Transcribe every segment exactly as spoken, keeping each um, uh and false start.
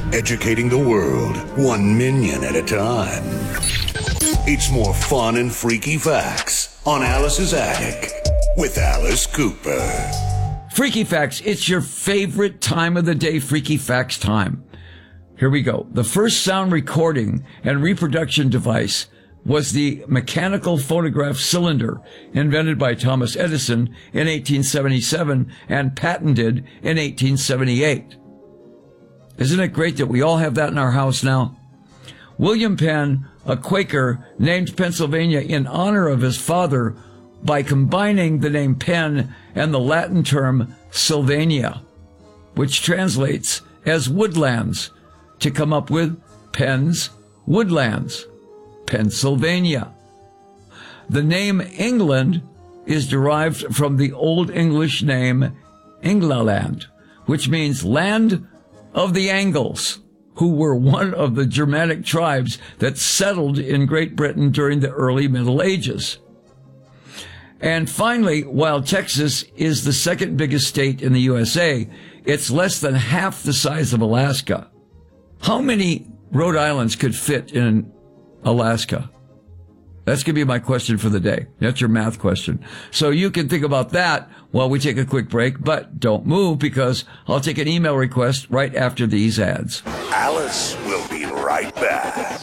educating the world one minion at a time. It's more fun and freaky facts on Alice's Attic with Alice Cooper. Freaky Facts, it's your favorite time of the day, Freaky Facts time. Here we go. The first sound recording and reproduction device was the mechanical phonograph cylinder, invented by Thomas Edison in eighteen seventy-seven and patented in eighteen seventy-eight. Isn't it great that we all have that in our house now? William Penn, a Quaker, named Pennsylvania in honor of his father by combining the name Penn and the Latin term Sylvania, which translates as woodlands, to come up with Penn's Woodlands, Pennsylvania. The name England is derived from the Old English name Englaland, which means land of the Angles, who were one of the Germanic tribes that settled in Great Britain during the early Middle Ages. And finally, while Texas is the second biggest state in the U S A, it's less than half the size of Alaska. How many Rhode Islands could fit in Alaska? That's going to be my question for the day. That's your math question. So you can think about that while we take a quick break, but don't move because I'll take an email request right after these ads. Alice will be right back.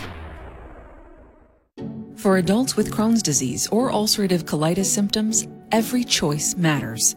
For adults with Crohn's disease or ulcerative colitis symptoms, every choice matters.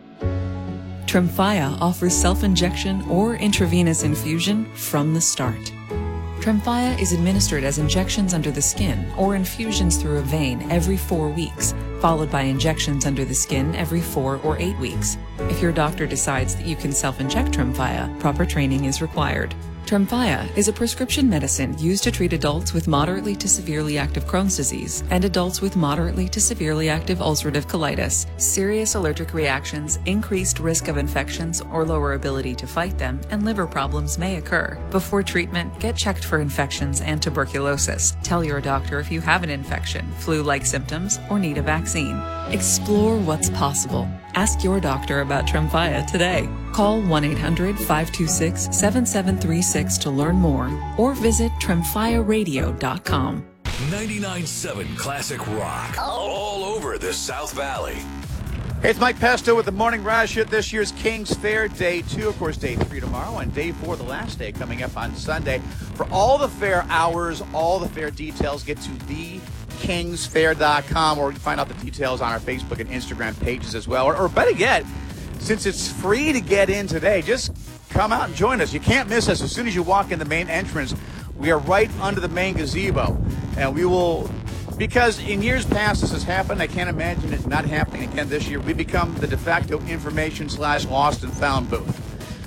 Tremfya offers self-injection or intravenous infusion from the start. Tremfya is administered as injections under the skin or infusions through a vein every four weeks, followed by injections under the skin every four or eight weeks. If your doctor decides that you can self-inject Tremfya, proper training is required. Tremfya is a prescription medicine used to treat adults with moderately to severely active Crohn's disease and adults with moderately to severely active ulcerative colitis. Serious allergic reactions, increased risk of infections or lower ability to fight them, and liver problems may occur. Before treatment, get checked for infections and tuberculosis. Tell your doctor if you have an infection, flu-like symptoms, or need a vaccine. Explore what's possible. Ask your doctor about Tremfya today. Call one eight hundred, five two six, seven seven three six to learn more or visit tremfya radio dot com. ninety-nine point seven Classic Rock. All over the South Valley. Hey, it's Mike Pesto with the Morning Rush at this year's King's Fair, day two. Of course, day three tomorrow, and day four, the last day, coming up on Sunday. For all the fair hours, all the fair details, get to the kings fair dot com, or you can find out the details on our Facebook and Instagram pages as well. Or, or better yet, since it's free to get in today, just come out and join us. You can't miss us. As soon as you walk in the main entrance, we are right under the main gazebo. And we will, because in years past this has happened, I can't imagine it not happening again this year. We become the de facto information slash lost and found booth.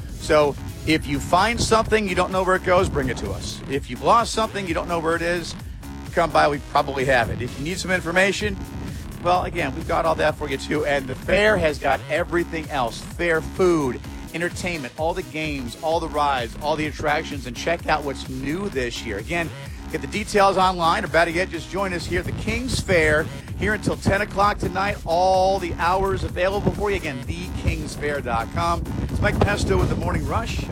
So if you find something, you don't know where it goes, bring it to us. If you've lost something, you don't know where it is, come by, we probably have it. If you need some information, well, again, we've got all that for you too. And the fair has got everything else: fair food, entertainment, all the games, all the rides, all the attractions, and check out what's new this year. Again, get the details online, or better yet, just join us here at the King's Fair here until ten o'clock tonight. All the hours available for you. Again, the kings fair dot com. It's Mike Pesto with the Morning Rush.